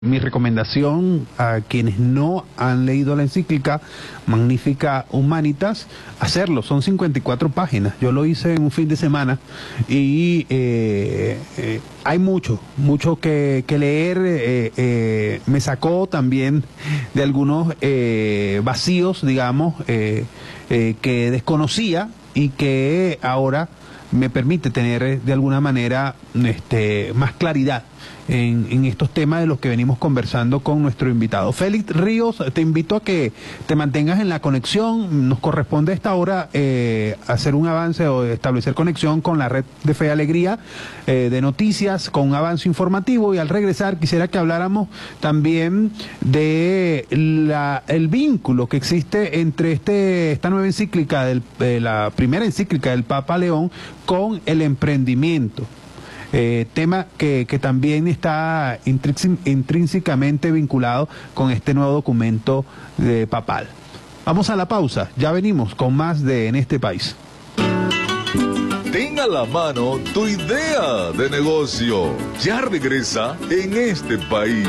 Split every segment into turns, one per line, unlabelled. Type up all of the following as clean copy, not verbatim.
Mi recomendación a quienes no han leído la encíclica Magnificat Humanitas, hacerlo, son 54 páginas, yo lo hice en un fin de semana y hay mucho que leer, me sacó también de algunos vacíos, digamos, que desconocía y que ahora me permite tener de alguna manera más claridad en estos temas de los que venimos conversando con nuestro invitado. Félix Ríos, te invito a que te mantengas en la conexión. Nos corresponde a esta hora hacer un avance o establecer conexión con la red de Fe y Alegría de noticias, con un avance informativo, y al regresar quisiera que habláramos también de el vínculo que existe entre esta nueva encíclica, la primera encíclica del Papa León, con el emprendimiento. Tema que también está intrínsecamente vinculado con este nuevo documento papal. Vamos a la pausa, ya venimos con más de En este país.
Ten a la mano tu idea de negocio. Ya regresa En este país.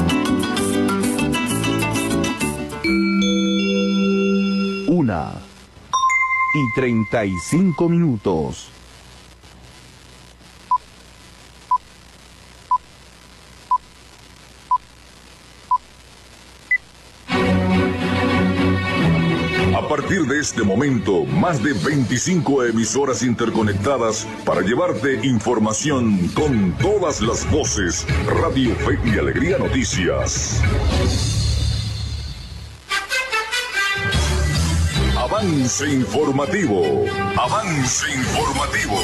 1:35.
A partir de este momento, más de 25 emisoras interconectadas para llevarte información con todas las voces. Radio Fe y Alegría Noticias. Avance informativo. Avance informativo.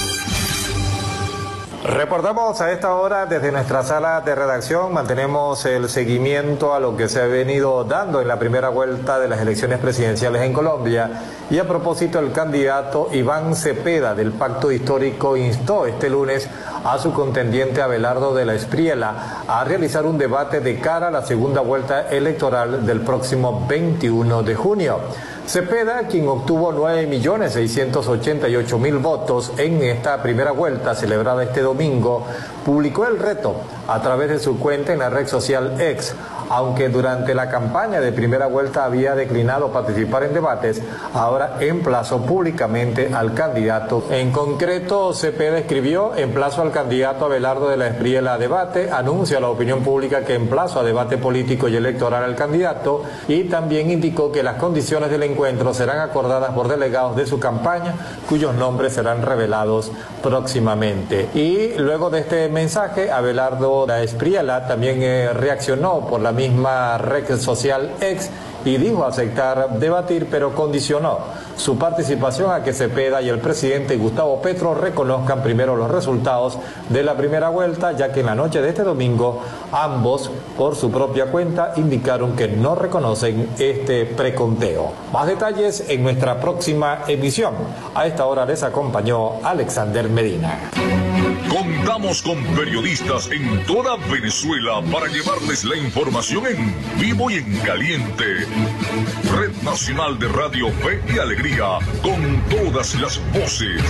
Reportamos a esta hora desde nuestra sala de redacción. Mantenemos el seguimiento a lo que se ha venido dando en la primera vuelta de las elecciones presidenciales en Colombia. Y a propósito, el candidato Iván Cepeda del Pacto Histórico instó este lunes a su contendiente Abelardo de la Espriella a realizar un debate de cara a la segunda vuelta electoral del próximo 21 de junio. Cepeda, quien obtuvo 9.688.000 votos en esta primera vuelta celebrada este domingo, publicó el reto a través de su cuenta en la red social X. Aunque durante la campaña de primera vuelta había declinado participar en debates, ahora emplazó públicamente al candidato. En concreto, Cepeda escribió: emplazo al candidato Abelardo de la Espriella a debate, anuncio a la opinión pública que emplazo a debate político y electoral al candidato, y también indicó que las condiciones del encuentro serán acordadas por delegados de su campaña, cuyos nombres serán revelados próximamente. Y luego de este mensaje, Abelardo de la Espriella también reaccionó por la misma red social X y dijo aceptar debatir, pero condicionó su participación a que Cepeda y el presidente Gustavo Petro reconozcan primero los resultados de la primera vuelta, ya que en la noche de este domingo ambos, por su propia cuenta, indicaron que no reconocen este preconteo. Más detalles en nuestra próxima emisión. A esta hora les acompañó Alexander Medina.
Contamos con periodistas en toda Venezuela para llevarles la información en vivo y en caliente. Red Nacional de Radio Fe y Alegría, con todas las voces.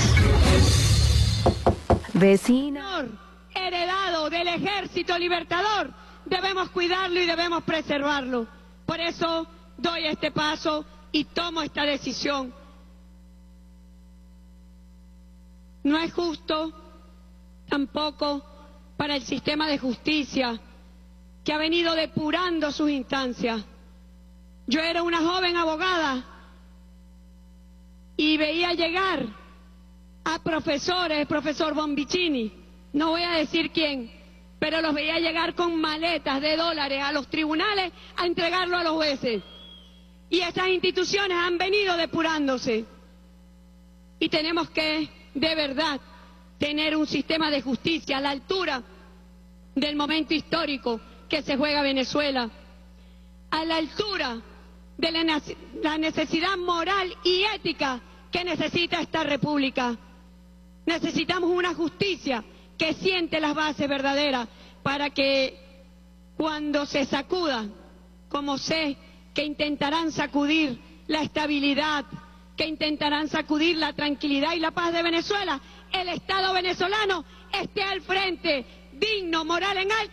Vecino heredado del Ejército Libertador, debemos cuidarlo y debemos preservarlo. Por eso doy este paso y tomo esta decisión. No es justo tampoco para el sistema de justicia, que ha venido depurando sus instancias. Yo era una joven abogada y veía llegar a profesores, el profesor Bonvicini, no voy a decir quién, pero los veía llegar con maletas de dólares a los tribunales a entregarlo a los jueces. Y esas instituciones han venido depurándose. Y tenemos que, de verdad, tener un sistema de justicia a la altura del momento histórico que se juega Venezuela, a la altura de la necesidad moral y ética que necesita esta república. Necesitamos una justicia que siente las bases verdaderas para que cuando se sacuda, como sé que intentarán sacudir la estabilidad, que intentarán sacudir la tranquilidad y la paz de Venezuela, el Estado venezolano esté al frente, digno, moral en alto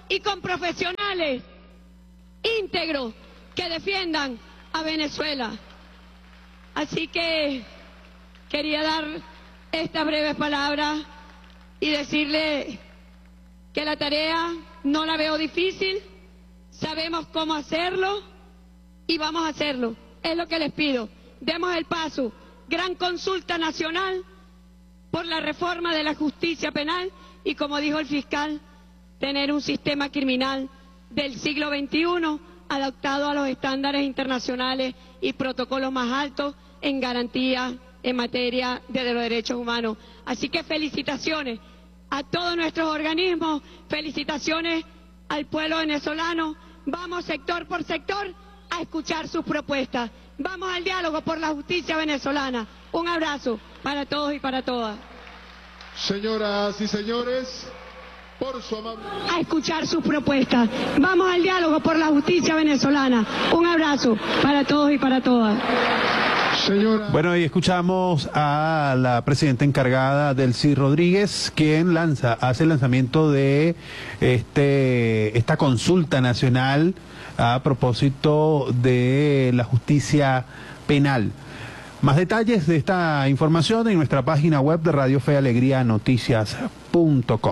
y con profesionales íntegros que defiendan a Venezuela. Así que quería dar estas breves palabras y decirle que la tarea no la veo difícil, sabemos cómo hacerlo y vamos a hacerlo. Es lo que les pido. Demos el paso. Gran consulta nacional por la reforma de la justicia penal y, como dijo el fiscal, tener un sistema criminal del siglo XXI adaptado a los estándares internacionales y protocolos más altos en garantía en materia de los derechos humanos. Así que felicitaciones a todos nuestros organismos, felicitaciones al pueblo venezolano. Vamos sector por sector a escuchar sus propuestas. Vamos al diálogo por la justicia venezolana. Un abrazo para todos y para todas.
Señoras y señores, por su amable...
A escuchar sus propuestas. Vamos al diálogo por la justicia venezolana. Un abrazo para todos y para todas.
Señora...
Bueno, y escuchamos a la presidenta encargada, Delcy Rodríguez, quien hace el lanzamiento de esta consulta nacional a propósito de la justicia penal. Más detalles de esta información en nuestra página web de Radio Fe y Alegría Noticias.com.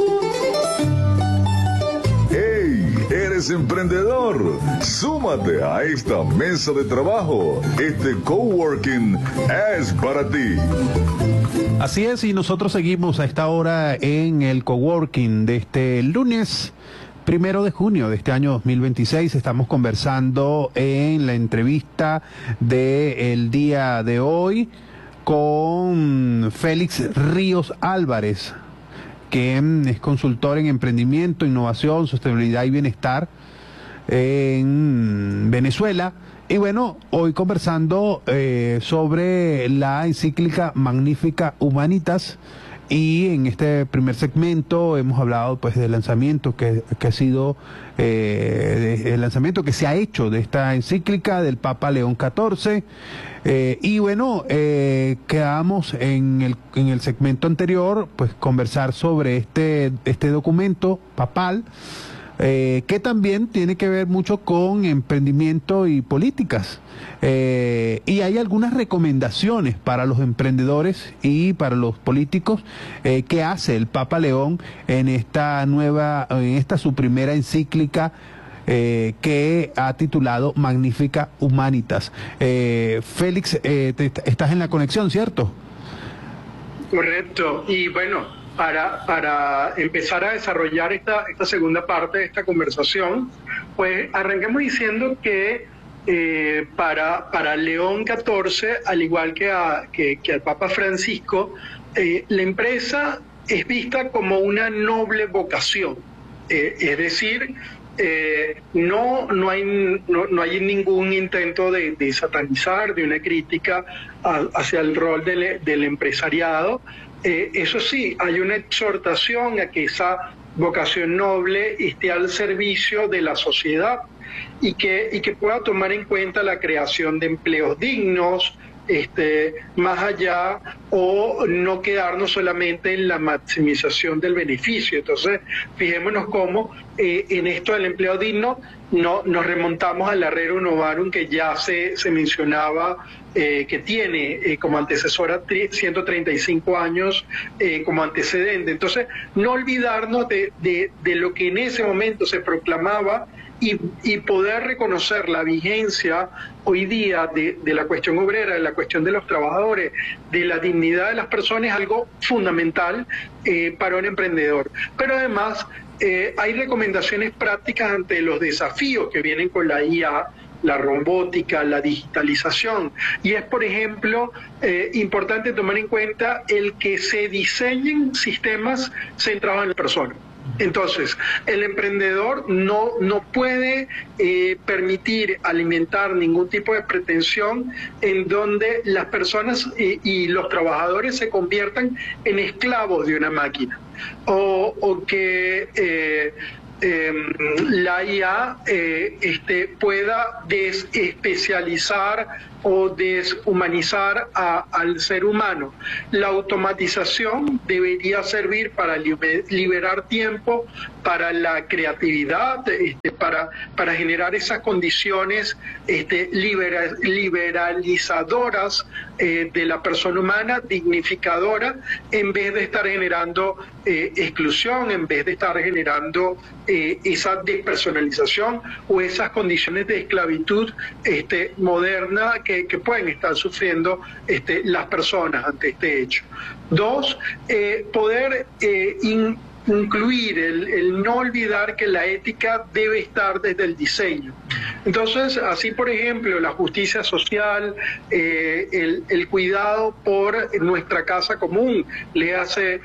¡Hey! ¿Eres emprendedor? Súmate a esta mesa de trabajo. Este coworking es para ti.
Así es, y nosotros seguimos a esta hora en el coworking de este lunes 1 de junio de este año 2026. Estamos conversando en la entrevista del día de hoy con Félix Ríos Álvarez, que es consultor en emprendimiento, innovación, sostenibilidad y bienestar en Venezuela. Y bueno, hoy conversando sobre la encíclica Magnificat Humanitas. Y en este primer segmento hemos hablado pues del lanzamiento que ha sido, el lanzamiento que se ha hecho de esta encíclica del Papa León XIV. Y bueno, quedamos en el segmento anterior pues conversar sobre este documento papal, que también tiene que ver mucho con emprendimiento y políticas. Y hay algunas recomendaciones para los emprendedores y para los políticos que hace el Papa León en esta su primera encíclica que ha titulado Magnificat Humanitas. Félix, estás en la conexión, ¿cierto?
Correcto. Y bueno, para empezar a desarrollar esta segunda parte de esta conversación, pues arranquemos diciendo que para León XIV, al igual que al Papa Francisco, la empresa es vista como una noble vocación. Es decir, no hay ningún intento de satanizar, de una crítica hacia el rol del empresariado. Eso sí, hay una exhortación a que esa vocación noble esté al servicio de la sociedad y que pueda tomar en cuenta la creación de empleos dignos, más allá, o no quedarnos solamente en la maximización del beneficio. Entonces, fijémonos cómo en esto del empleo digno nos remontamos al Rerum Novarum, que ya se mencionaba, que tiene como antecesora 135 años como antecedente. Entonces, no olvidarnos de lo que en ese momento se proclamaba y poder reconocer la vigencia hoy día de la cuestión obrera, de la cuestión de los trabajadores, de la dignidad de las personas, es algo fundamental para un emprendedor. Pero además hay recomendaciones prácticas ante los desafíos que vienen con la IA, la robótica, la digitalización. Y es, por ejemplo, importante tomar en cuenta el que se diseñen sistemas centrados en la persona. Entonces, el emprendedor no puede permitir alimentar ningún tipo de pretensión en donde las personas y los trabajadores se conviertan en esclavos de una máquina, o que la IA pueda desespecializar o deshumanizar al ser humano. La automatización debería servir para liberar tiempo para la creatividad, para generar esas condiciones liberalizadoras de la persona humana, dignificadora, en vez de estar generando exclusión, en vez de estar generando esa despersonalización o esas condiciones de esclavitud moderna que pueden estar sufriendo las personas ante este hecho. Dos, poder incluir el no olvidar que la ética debe estar desde el diseño. Entonces, así por ejemplo, la justicia social, el cuidado por nuestra casa común, le hace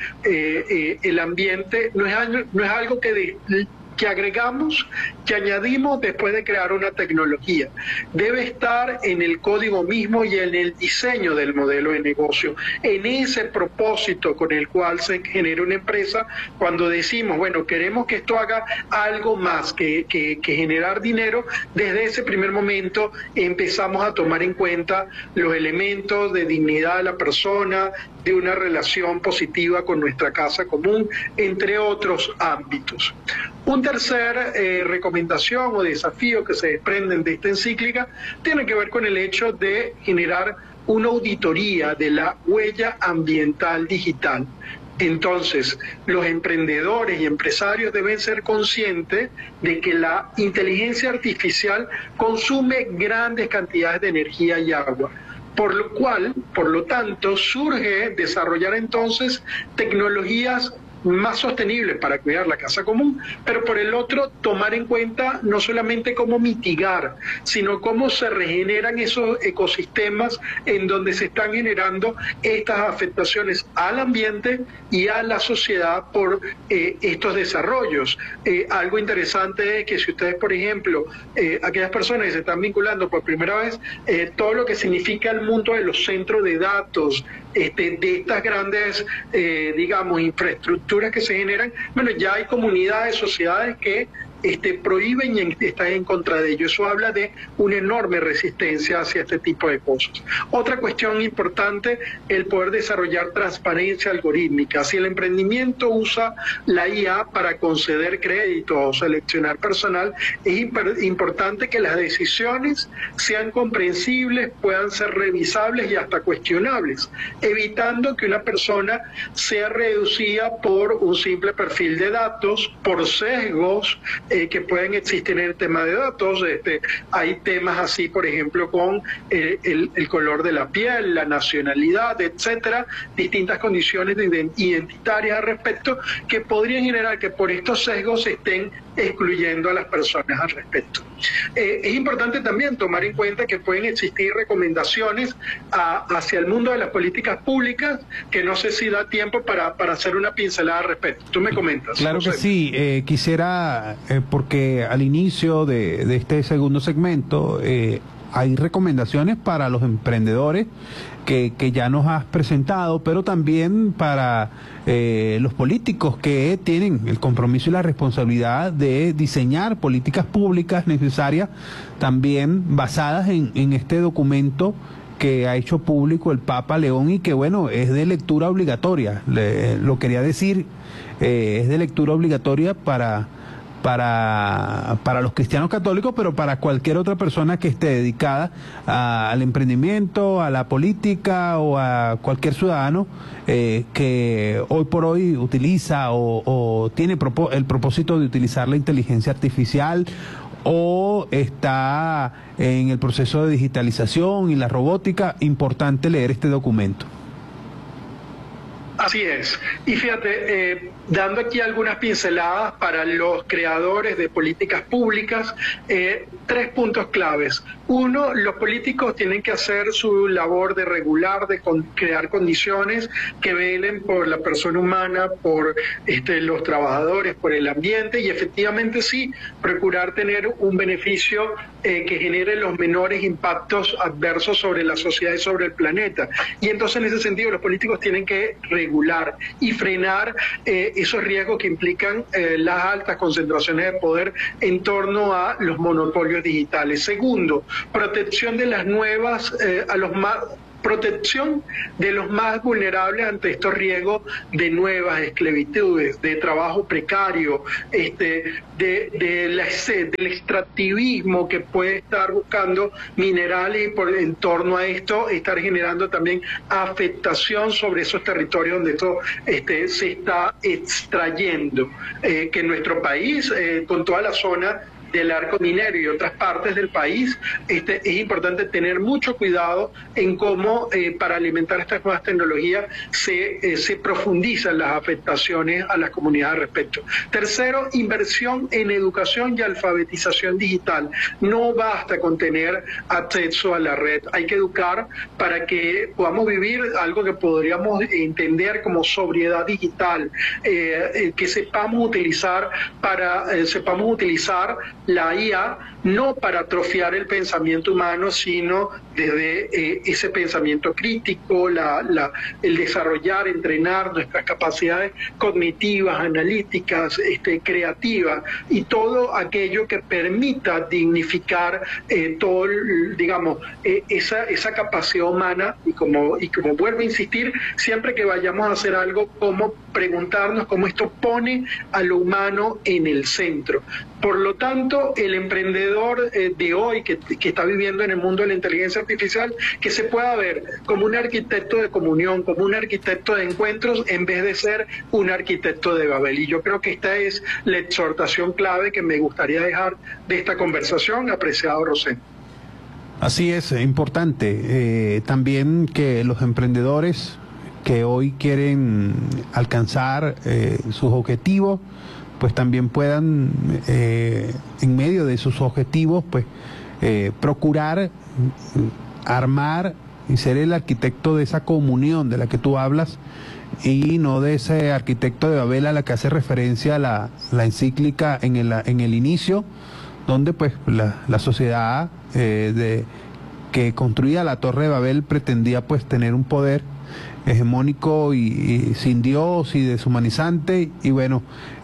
el ambiente, no es algo que agregamos, que añadimos después de crear una tecnología. Debe estar en el código mismo y en el diseño del modelo de negocio, en ese propósito con el cual se genera una empresa. Cuando decimos, bueno, queremos que esto haga algo más que generar dinero, desde ese primer momento empezamos a tomar en cuenta los elementos de dignidad de la persona, de una relación positiva con nuestra casa común, entre otros ámbitos. Un tercer recomendación o desafío que se desprenden de esta encíclica tiene que ver con el hecho de generar una auditoría de la huella ambiental digital. Entonces, los emprendedores y empresarios deben ser conscientes de que la inteligencia artificial consume grandes cantidades de energía y agua. Por lo tanto, surge desarrollar entonces tecnologías más sostenibles para cuidar la casa común, pero por el otro tomar en cuenta no solamente cómo mitigar, sino cómo se regeneran esos ecosistemas en donde se están generando estas afectaciones al ambiente y a la sociedad por estos desarrollos. Algo interesante es que si ustedes, por ejemplo, aquellas personas que se están vinculando por primera vez, todo lo que significa el mundo de los centros de datos, de estas grandes, digamos, infraestructuras que se generan, bueno, ya hay comunidades, sociedades que prohíben y están en contra de ello. Eso habla de una enorme resistencia hacia este tipo de cosas. Otra cuestión importante, el poder desarrollar transparencia algorítmica. Si el emprendimiento usa la IA para conceder créditos o seleccionar personal, es importante que las decisiones sean comprensibles, puedan ser revisables y hasta cuestionables, evitando que una persona sea reducida por un simple perfil de datos, por sesgos que pueden existir en el tema de datos. Hay temas así, por ejemplo, con el color de la piel, la nacionalidad, etcétera, distintas condiciones identitarias al respecto, que podrían generar que por estos sesgos se estén excluyendo a las personas al respecto. Es importante también tomar en cuenta que pueden existir recomendaciones hacia el mundo de las políticas públicas, que no sé si da tiempo para hacer una pincelada al respecto. Tú me comentas.
Claro que sí. Quisiera, porque al inicio de este segundo segmento hay recomendaciones para los emprendedores que ya nos has presentado, pero también para los políticos que tienen el compromiso y la responsabilidad de diseñar políticas públicas necesarias, también basadas en este documento que ha hecho público el Papa León y que, bueno, es de lectura obligatoria. Lo quería decir, es de lectura obligatoria para los cristianos católicos, pero para cualquier otra persona que esté dedicada al emprendimiento, a la política o a cualquier ciudadano que hoy por hoy utiliza o tiene el propósito de utilizar la inteligencia artificial o está en el proceso de digitalización y la robótica. Importante leer este documento.
Así es. Y fíjate, dando aquí algunas pinceladas para los creadores de políticas públicas, 3 puntos claves. Uno, los políticos tienen que hacer su labor de regular, de crear condiciones que velen por la persona humana, por los trabajadores, por el ambiente, y efectivamente sí, procurar tener un beneficio que genere los menores impactos adversos sobre la sociedad y sobre el planeta. Y entonces, en ese sentido, los políticos tienen que regular y frenar esos riesgos que implican las altas concentraciones de poder en torno a los monopolios digitales. Segundo, protección de las nuevas, protección de los más vulnerables ante estos riesgos de nuevas esclavitudes, de trabajo precario, del extractivismo que puede estar buscando minerales y en torno a esto estar generando también afectación sobre esos territorios donde esto se está extrayendo. Que en nuestro país, con toda la zona del arco minero y otras partes del país, es importante tener mucho cuidado en cómo para alimentar estas nuevas tecnologías se profundizan las afectaciones a las comunidades al respecto. Tercero, inversión en educación y alfabetización digital. No basta con tener acceso a la red, hay que educar para que podamos vivir algo que podríamos entender como sobriedad digital, que sepamos utilizar la IA no para atrofiar el pensamiento humano, sino desde ese pensamiento crítico, el desarrollar, entrenar nuestras capacidades cognitivas, analíticas, creativas, y todo aquello que permita dignificar todo, digamos, esa capacidad humana, y como vuelvo a insistir, siempre que vayamos a hacer algo, como preguntarnos cómo esto pone a lo humano en el centro. Por lo tanto, el emprendedor de hoy que está viviendo en el mundo de la inteligencia artificial, que se pueda ver como un arquitecto de comunión, como un arquitecto de encuentros, en vez de ser un arquitecto de Babel. Y yo creo que esta es la exhortación clave que me gustaría dejar de esta conversación, apreciado Rosén.
Así es, importante también que los emprendedores que hoy quieren alcanzar sus objetivos, pues también puedan, en medio de sus objetivos, pues procurar armar y ser el arquitecto de esa comunión de la que tú hablas, y no de ese arquitecto de Babel a la que hace referencia la encíclica en el inicio, donde pues la sociedad que construía la Torre de Babel pretendía pues tener un poder hegemónico y sin Dios y deshumanizante. Y bueno,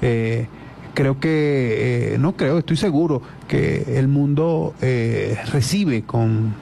estoy seguro que el mundo recibe con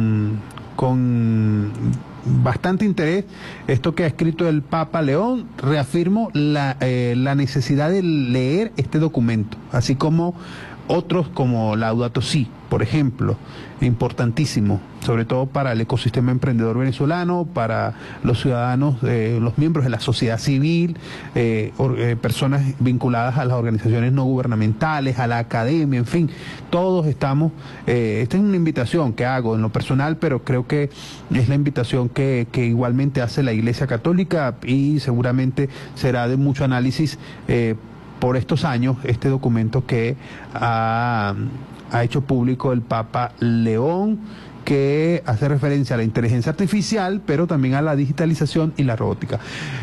bastante interés esto que ha escrito el Papa León. Reafirmo la necesidad de leer este documento, así como otros como Laudato Si, por ejemplo, importantísimo, sobre todo para el ecosistema emprendedor venezolano, para los ciudadanos, los miembros de la sociedad civil, personas vinculadas a las organizaciones no gubernamentales, a la academia, en fin, todos estamos, esta es una invitación que hago en lo personal, pero creo que es la invitación que igualmente hace la Iglesia Católica, y seguramente será de mucho análisis por estos años este documento que ha hecho público el Papa León, que hace referencia a la inteligencia artificial, pero también a la digitalización y la robótica.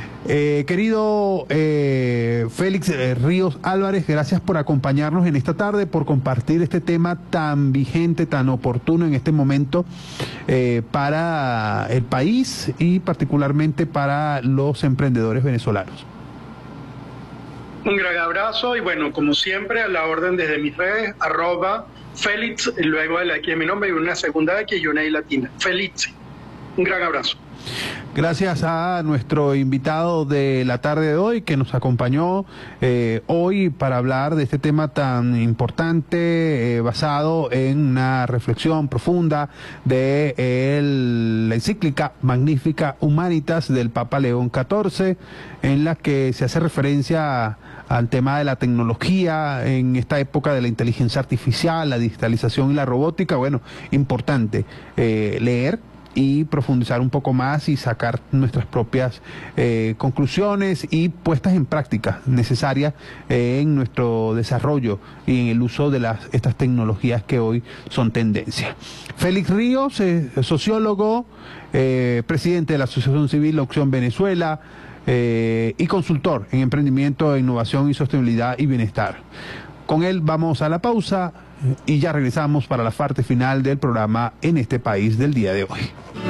Querido Félix Ríos Álvarez, gracias por acompañarnos en esta tarde, por compartir este tema tan vigente, tan oportuno en este momento para el país y particularmente para los emprendedores venezolanos.
Un gran abrazo y bueno, como siempre, a la orden desde mis redes, @Félix, luego de la X de mi nombre y una segunda X y una I latina. Félix. Un gran abrazo.
Gracias a nuestro invitado de la tarde de hoy que nos acompañó hoy para hablar de este tema tan importante, basado en una reflexión profunda de la encíclica Magnificat Humanitas del Papa León XIV, en la que se hace referencia al tema de la tecnología en esta época de la inteligencia artificial, la digitalización y la robótica. Bueno, importante leer y profundizar un poco más y sacar nuestras propias conclusiones y puestas en práctica necesarias en nuestro desarrollo y en el uso de estas tecnologías que hoy son tendencia. Félix Ríos, sociólogo, presidente de la Asociación Civil Opción Venezuela, y consultor en emprendimiento, innovación y sostenibilidad y bienestar. Con él vamos a la pausa y ya regresamos para la parte final del programa En este País del día de hoy.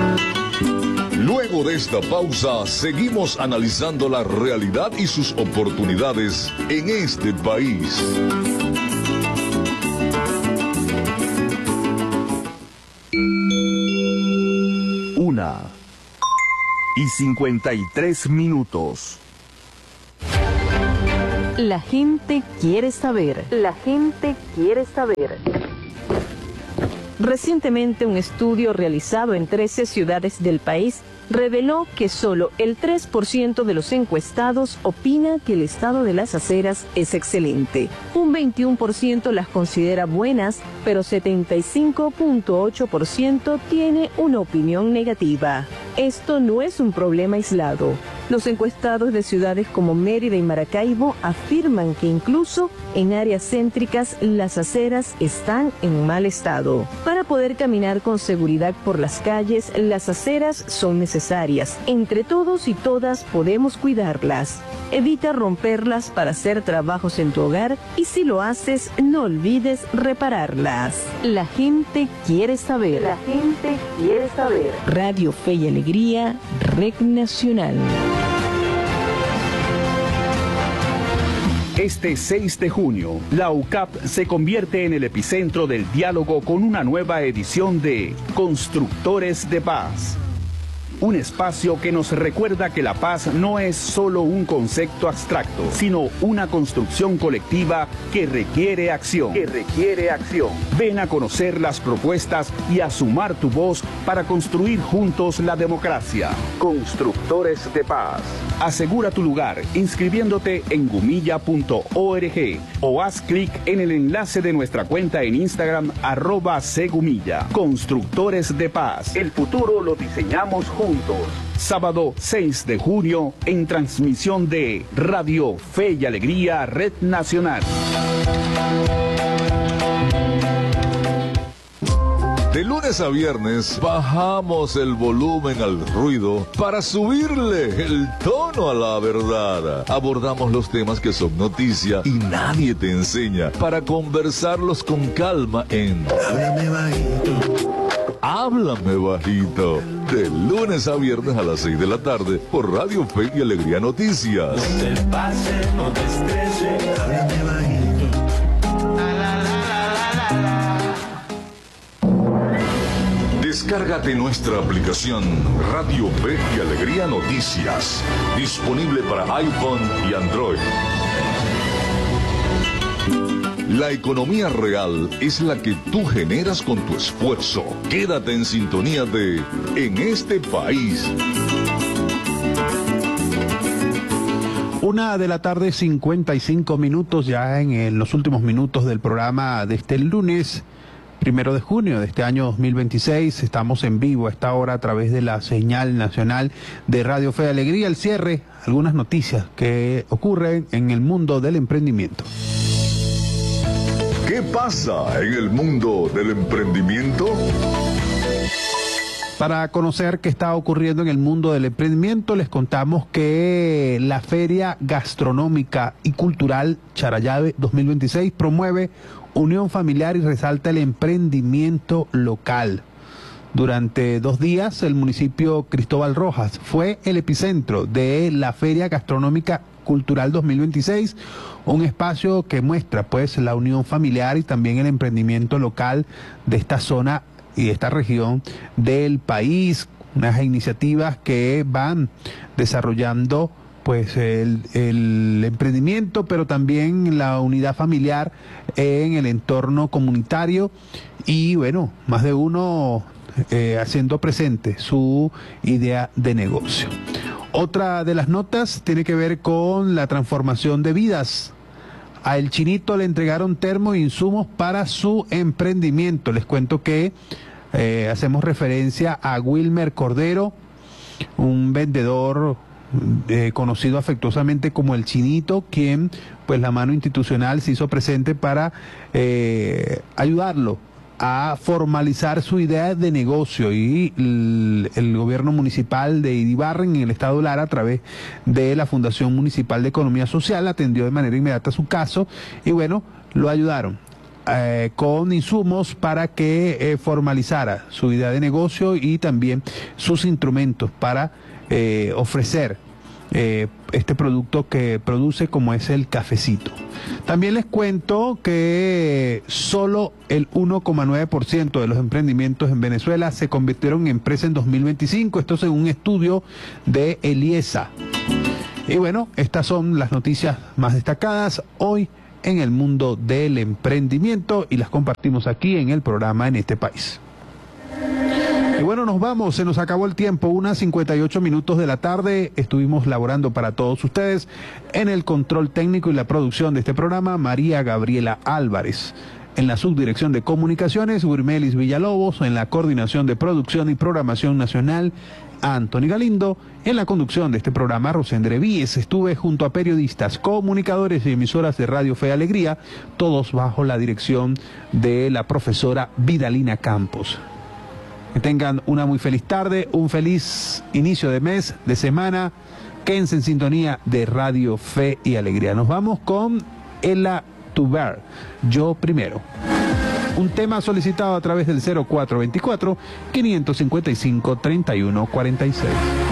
Luego de esta pausa, seguimos analizando la realidad y sus oportunidades en este país.
8:53.
La gente quiere saber. La gente quiere saber. Recientemente, un estudio realizado en 13 ciudades del país reveló que solo el 3% de los encuestados opina que el estado de las aceras es excelente. Un 21% las considera buenas, pero 75.8% tiene una opinión negativa. Esto no es un problema aislado. Los encuestados de ciudades como Mérida y Maracaibo afirman que incluso en áreas céntricas las aceras están en mal estado. Para poder caminar con seguridad por las calles, las aceras son necesarias. Entre todos y todas podemos cuidarlas. Evita romperlas para hacer trabajos en tu hogar y si lo haces, no olvides repararlas. La gente quiere saber. La gente quiere saber. Radio Fe y Alegría, Red Nacional.
Este 6 de junio, la UCAP se convierte en el epicentro del diálogo con una nueva edición de Constructores de Paz. Un espacio que nos recuerda que la paz no es solo un concepto abstracto, sino una construcción colectiva que requiere acción. Ven a conocer las propuestas y a sumar tu voz para construir juntos la democracia. Constructores de Paz. Asegura tu lugar inscribiéndote en gumilla.org o haz clic en el enlace de nuestra cuenta en Instagram @cgumilla. Constructores de Paz. El futuro lo diseñamos juntos. Sábado 6 de junio en transmisión de Radio Fe y Alegría, Red Nacional.
De lunes a viernes bajamos el volumen al ruido para subirle el tono a la verdad. Abordamos los temas que son noticia y nadie te enseña para conversarlos con calma en Háblame Bajito. Háblame Bajito. De lunes a viernes a las 6 de la tarde por Radio Fe y Alegría Noticias.
No te pases, no te estreses. Háblame bajito.
Descárgate nuestra aplicación Radio Fe y Alegría Noticias, disponible para iPhone y Android. La economía real es la que tú generas con tu esfuerzo. Quédate en sintonía de En este país.
1:55 p.m, ya en los últimos minutos del programa de este lunes 1 de junio de este año 2026. Estamos en vivo a esta hora a través de la señal nacional de Radio Fe y Alegría. El cierre, algunas noticias que ocurren en el mundo del emprendimiento.
¿Qué pasa en el mundo del emprendimiento?
Para conocer qué está ocurriendo en el mundo del emprendimiento, les contamos que la Feria Gastronómica y Cultural Charallave 2026 promueve unión familiar y resalta el emprendimiento local. Durante 2 días, el municipio Cristóbal Rojas fue el epicentro de la Feria Gastronómica Cultural 2026, un espacio que muestra pues la unión familiar y también el emprendimiento local de esta zona y de esta región del país, unas iniciativas que van desarrollando pues el emprendimiento, pero también la unidad familiar en el entorno comunitario y bueno, más de uno haciendo presente su idea de negocio. Otra de las notas tiene que ver con la transformación de vidas. A El Chinito le entregaron termo e insumos para su emprendimiento. Les cuento que hacemos referencia a Wilmer Cordero, un vendedor conocido afectuosamente como El Chinito, quien pues la mano institucional se hizo presente para ayudarlo a formalizar su idea de negocio y el gobierno municipal de Iribarren en el estado Lara a través de la Fundación Municipal de Economía Social atendió de manera inmediata su caso y bueno, lo ayudaron con insumos para que formalizara su idea de negocio y también sus instrumentos para ofrecer este producto que produce, como es el cafecito. También les cuento que solo el 1,9% de los emprendimientos en Venezuela se convirtieron en empresa en 2025, esto según un estudio de Eliesa. Y bueno, estas son las noticias más destacadas hoy en el mundo del emprendimiento y las compartimos aquí en el programa En Este País. Y bueno, nos vamos, se nos acabó el tiempo, 1:58 de la tarde, estuvimos laborando para todos ustedes en el control técnico y la producción de este programa, María Gabriela Álvarez. En la subdirección de comunicaciones, Gurmelis Villalobos. En la coordinación de producción y programación nacional, Anthony Galindo. En la conducción de este programa, Rosendre Víez. Estuve junto a periodistas, comunicadores y emisoras de Radio Fe y Alegría, todos bajo la dirección de la profesora Vidalina Campos. Que tengan una muy feliz tarde, un feliz inicio de mes, de semana. Quédense en sintonía de Radio Fe y Alegría. Nos vamos con Ella Tuber, Yo Primero. Un tema solicitado a través del 0424-555-3146.